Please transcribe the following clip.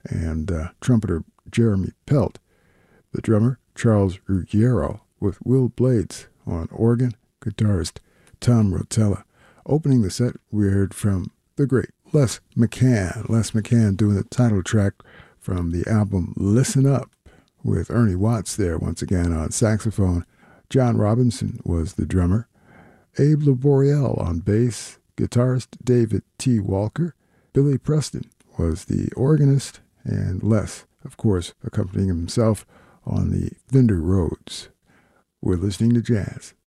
and trumpeter Jeremy Pelt. The drummer, Charles Ruggiero, with Will Blades on organ, guitarist Tom Rotella. Opening the set, we heard from the great Les McCann. Les McCann doing the title track from the album Listen Up, with Ernie Watts there once again on saxophone. John Robinson was the drummer. Abe Laboriel on bass. Guitarist David T. Walker. Billy Preston was the organist, and Les, of course, accompanying himself on the Fender Rhodes. We're listening to jazz.